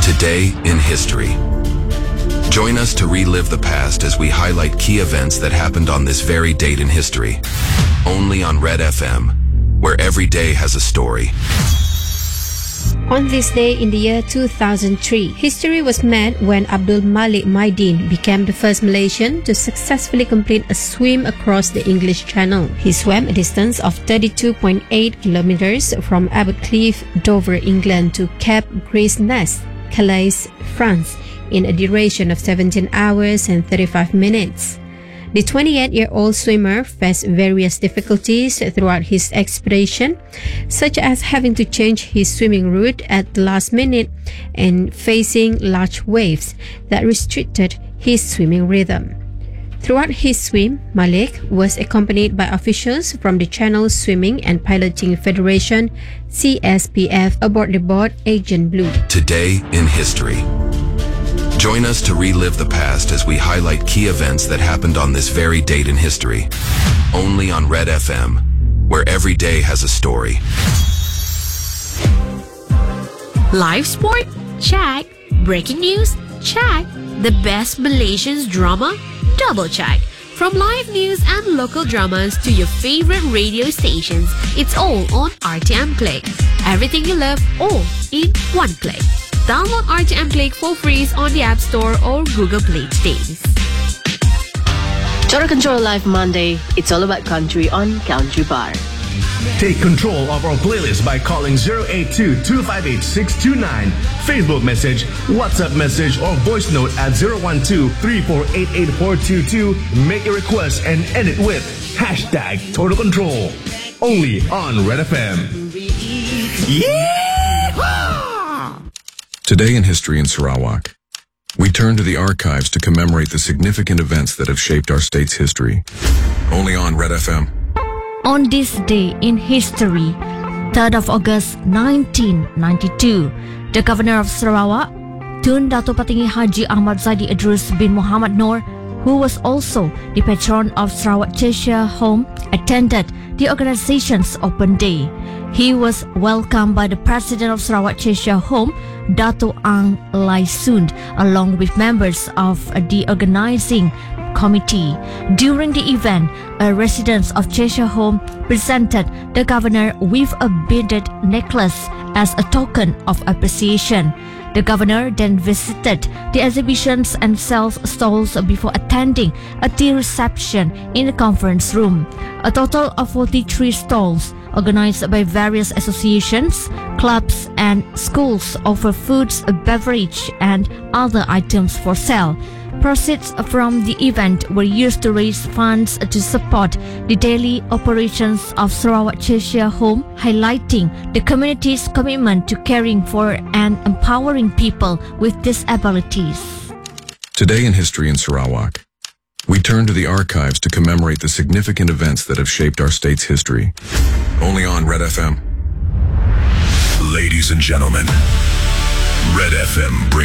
Today in History. Join us to relive the past as we highlight key events that happened on this very date in history. Only on Red FM, where every day has a story. On this day in the year 2003, history was made when Abdul Malik Maidin became the first Malaysian to successfully complete a swim across the English Channel. He swam a distance of 32.8 kilometers from Abbot Cliff, Dover, England to Cape Grisnez, Calais, France, in a duration of 17 hours and 35 minutes. The 28-year-old swimmer faced various difficulties throughout his expedition, such as having to change his swimming route at the last minute and facing large waves that restricted his swimming rhythm. Throughout his swim, Malik was accompanied by officials from the Channel Swimming and Piloting Federation, CSPF, aboard the boat Agent Blue. Today in History. Join us to relive the past as we highlight key events that happened on this very date in history. Only on Red FM, where every day has a story. Live sport? Check. Breaking news? Check. The best Malaysian drama? Double check. From live news and local dramas to your favorite radio stations, it's all on RTM Click. Everything you love, all in one click. Download RTM Click for free on the App Store or Google Play today. Total Control Live Monday. It's all about country on Country Bar. Take control of our playlist by calling 082-258-629. Facebook message, WhatsApp message, or voice note at 012-348-8422. Make a request and end it with hashtag Total Control. Only on Red FM. Yeah! Today in history in Sarawak, we turn to the archives to commemorate the significant events that have shaped our state's history. Only on Red FM. On this day in history, 3rd of August 1992, the Governor of Sarawak, Tun Dato' Patinggi Haji Ahmad Zaidi Idrus bin Muhammad Noor, who was also the patron of Sarawak Cheshire Home, attended the organization's open day. He was welcomed by the President of Sarawak Cheshire Home, Dato' Ang Lai Sund, along with members of the organizing committee. During the event, a resident of Cheshire Home presented the governor with a beaded necklace as a token of appreciation. The governor then visited the exhibitions and sales stalls before attending a tea reception in the conference room. A total of 43 stalls organized by various associations, clubs, and schools offer foods, beverage, and other items for sale. Proceeds from the event were used to raise funds to support the daily operations of Sarawak Cheshire Home, highlighting the community's commitment to caring for and empowering people with disabilities. Today in history in Sarawak, we turn to the archives to commemorate the significant events that have shaped our state's history. Only on Red FM. Ladies and gentlemen, Red FM brings